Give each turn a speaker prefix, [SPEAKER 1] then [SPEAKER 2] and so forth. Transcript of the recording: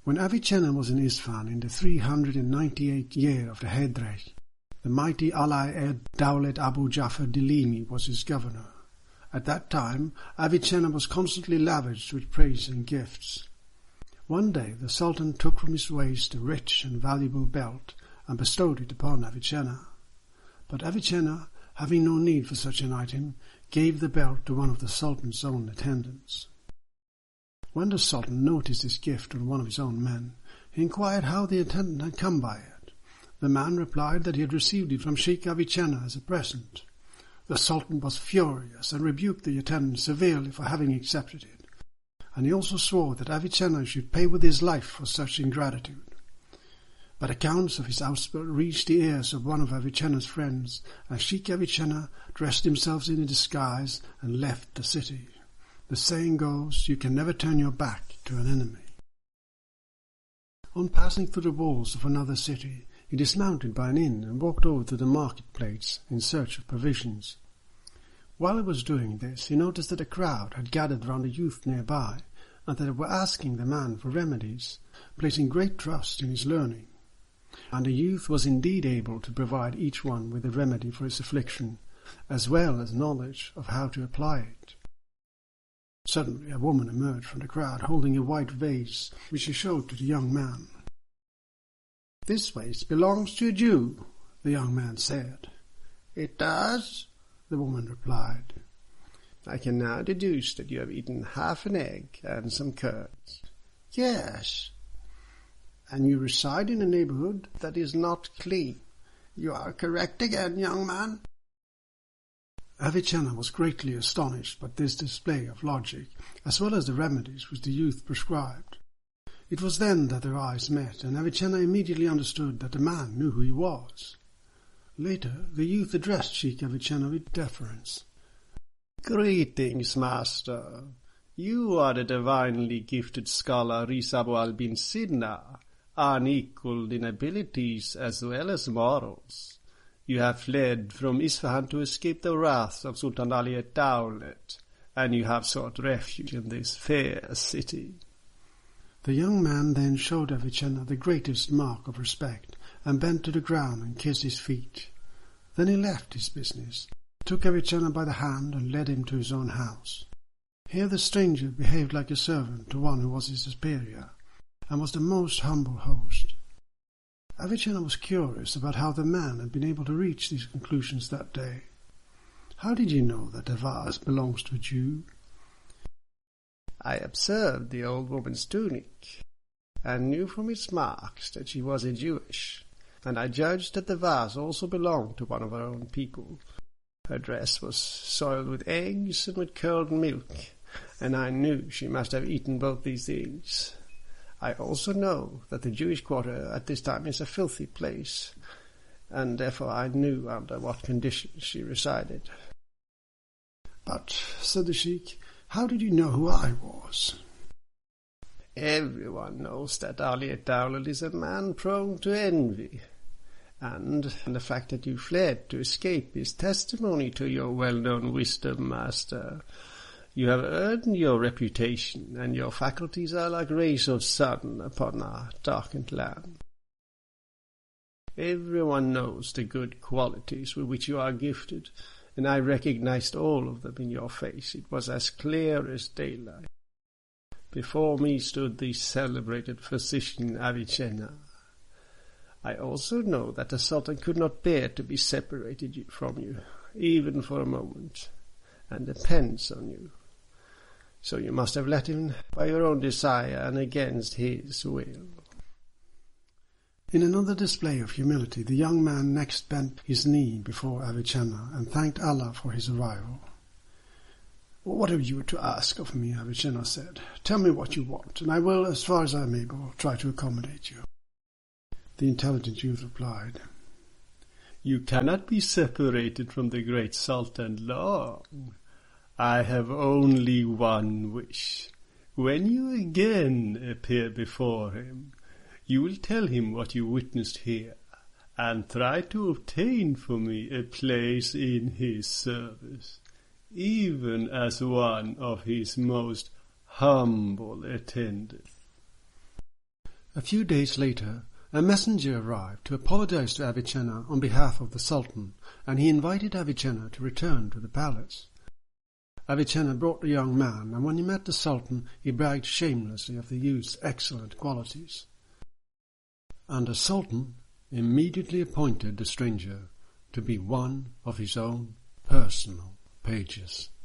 [SPEAKER 1] When Avicenna was in Isfahan in the 398th year of the Hijra, the mighty Alai ed-Dawlat Abu Ja'far Delimi was his governor. At that time, Avicenna was constantly lavished with praise and gifts. One day the Sultan took from his waist a rich and valuable belt and bestowed it upon Avicenna. But Avicenna, having no need for such an item, gave the belt to one of the Sultan's own attendants. When the Sultan noticed this gift on one of his own men, he inquired how the attendant had come by it. The man replied that he had received it from Sheikh Avicenna as a present. The Sultan was furious and rebuked the attendant severely for having accepted it, and he also swore that Avicenna should pay with his life for such ingratitude. But accounts of his outspurt reached the ears of one of Avicenna's friends, and Sheikh Avicenna dressed himself in a disguise and left the city. The saying goes, you can never turn your back to an enemy. On passing through the walls of another city, he dismounted by an inn and walked over to the marketplace in search of provisions. While he was doing this, he noticed that a crowd had gathered round a youth nearby, and that they were asking the man for remedies, placing great trust in his learning. And the youth was indeed able to provide each one with a remedy for his affliction, as well as knowledge of how to apply it. Suddenly a woman emerged from the crowd holding a white vase, which she showed to the young man. "This vase belongs to a Jew," the young man said. "It does?" the woman replied. "I can now deduce that you have eaten half an egg and some curds." "Yes." "And you reside in a neighborhood that is not clean." "You are correct again, young man." Avicenna was greatly astonished by this display of logic, as well as the remedies which the youth prescribed. It was then that their eyes met, and Avicenna immediately understood that the man knew who he was. Later, the youth addressed Sheikh Avicenna with deference. "Greetings, master. You are the divinely gifted scholar Risa Abu al-Bin Sina, unequalled in abilities as well as morals. You have fled from Isfahan to escape the wrath of Sultan Ali ed-Dawlat, and you have sought refuge in this fair city." The young man then showed Avicenna the greatest mark of respect, and bent to the ground and kissed his feet. Then he left his business, took Avicenna by the hand, and led him to his own house. Here the stranger behaved like a servant to one who was his superior, and was the most humble host. Avicenna was curious about how the man had been able to reach these conclusions that day. "How did you know that the vase belongs to a Jew?" "I observed the old woman's tunic, and knew from its marks that she was a Jewish, and I judged that the vase also belonged to one of her own people. Her dress was soiled with eggs and with curdled milk, and I knew she must have eaten both these things. I also know that the Jewish quarter at this time is a filthy place, and therefore I knew under what conditions she resided." "But," said the sheikh, "how did you know who I was?" "Everyone knows that Ali ed-Dawlat is a man prone to envy, and the fact that you fled to escape is testimony to your well-known wisdom, master. You have earned your reputation, and your faculties are like rays of sun upon our darkened land. Everyone knows the good qualities with which you are gifted, and I recognized all of them in your face. It was as clear as daylight. Before me stood the celebrated physician Avicenna. I also know that the Sultan could not bear to be separated from you, even for a moment, and depends on you. So you must have let him by your own desire and against his will." In another display of humility, the young man next bent his knee before Avicenna and thanked Allah for his arrival. "What have you to ask of me?" Avicenna said. "Tell me what you want, and I will, as far as I am able, try to accommodate you." The intelligent youth replied, "You cannot be separated from the great Sultan long. I have only one wish. When you again appear before him, you will tell him what you witnessed here, and try to obtain for me a place in his service, even as one of his most humble attendants." A few days later, a messenger arrived to apologize to Avicenna on behalf of the Sultan, and he invited Avicenna to return to the palace. Avicenna brought the young man, and when he met the Sultan, he bragged shamelessly of the youth's excellent qualities. And the Sultan immediately appointed the stranger to be one of his own personal pages.